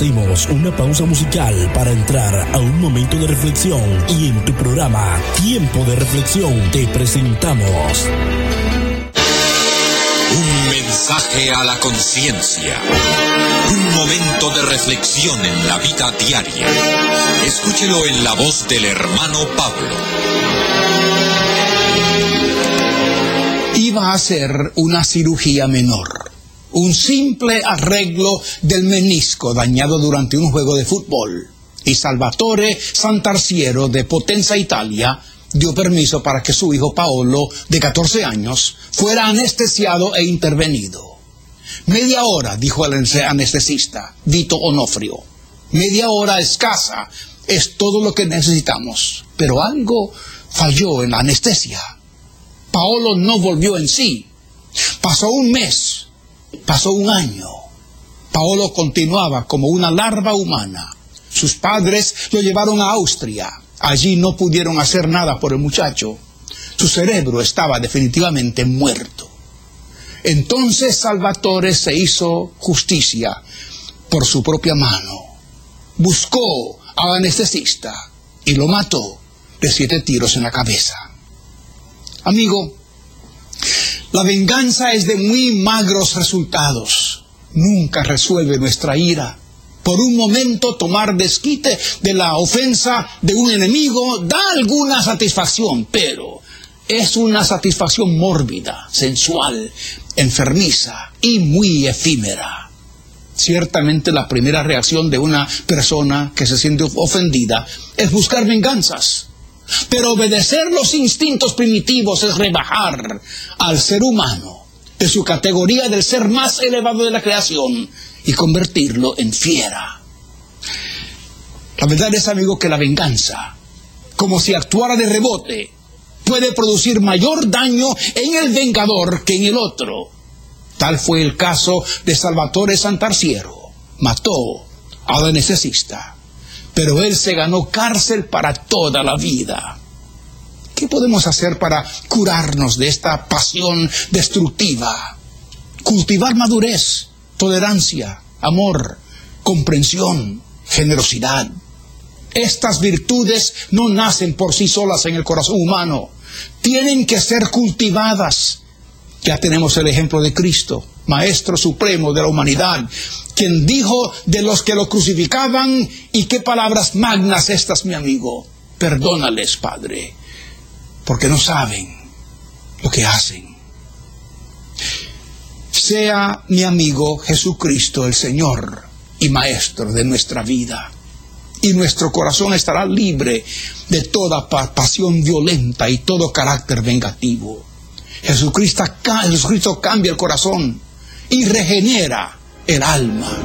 Hacemos una pausa musical para entrar a un momento de reflexión y en tu programa Tiempo de Reflexión te presentamos un mensaje a la conciencia, un momento de reflexión en la vida diaria. Escúchelo en la voz del hermano Pablo. Iba a hacer una cirugía menor, un simple arreglo del menisco dañado durante un juego de fútbol, y Salvatore Santarciero de Potenza, Italia, dio permiso para que su hijo Paolo, de 14 años, fuera anestesiado e intervenido. Media hora, dijo el anestesista, Vito Onofrio. Media hora escasa es todo lo que necesitamos, pero algo falló en la anestesia. Paolo no volvió en sí. Pasó un mes, pasó un año. Paolo continuaba como una larva humana. Sus padres lo llevaron a Austria. Allí no pudieron hacer nada por el muchacho. Su cerebro estaba definitivamente muerto. Entonces Salvatore se hizo justicia por su propia mano. Buscó al anestesista y lo mató de 7 tiros en la cabeza. Amigo, la venganza es de muy magros resultados. Nunca resuelve nuestra ira. Por un momento tomar desquite de la ofensa de un enemigo da alguna satisfacción, pero es una satisfacción mórbida, sensual, enfermiza y muy efímera. Ciertamente la primera reacción de una persona que se siente ofendida es buscar venganzas. Pero obedecer los instintos primitivos es rebajar al ser humano de su categoría del ser más elevado de la creación y convertirlo en fiera. La verdad es, amigo, que la venganza, como si actuara de rebote, puede producir mayor daño en el vengador que en el otro. Tal fue el caso de Salvatore Santarciero. Mató al anestesista, pero él se ganó cárcel para toda la vida. ¿Qué podemos hacer para curarnos de esta pasión destructiva? Cultivar madurez, tolerancia, amor, comprensión, generosidad. Estas virtudes no nacen por sí solas en el corazón humano. Tienen que ser cultivadas. Ya tenemos el ejemplo de Cristo, Maestro Supremo de la humanidad, quien dijo de los que lo crucificaban, y qué palabras magnas estas, mi amigo: perdónales, Padre, porque no saben lo que hacen. Sea, mi amigo, Jesucristo el Señor y Maestro de nuestra vida, y nuestro corazón estará libre de toda pasión violenta y todo carácter vengativo. Jesucristo cambia el corazón y regenera el alma.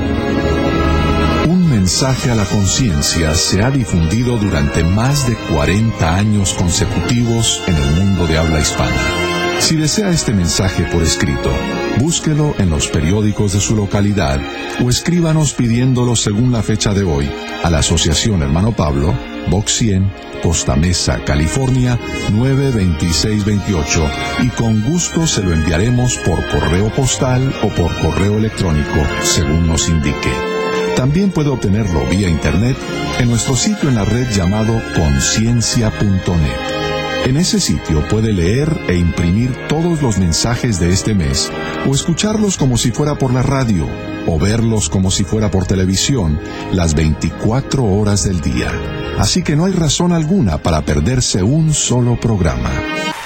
Un mensaje a la conciencia se ha difundido durante más de 40 años consecutivos en el mundo de habla hispana. Si desea este mensaje por escrito, búsquelo en los periódicos de su localidad o escríbanos pidiéndolo según la fecha de hoy a la Asociación Hermano Pablo, Box 100, Costa Mesa, California, 92628, y con gusto se lo enviaremos por correo postal o por correo electrónico, según nos indique. También puede obtenerlo vía internet en nuestro sitio en la red llamado conciencia.net. En ese sitio puede leer e imprimir todos los mensajes de este mes, o escucharlos como si fuera por la radio, o verlos como si fuera por televisión, las 24 horas del día. Así que no hay razón alguna para perderse un solo programa.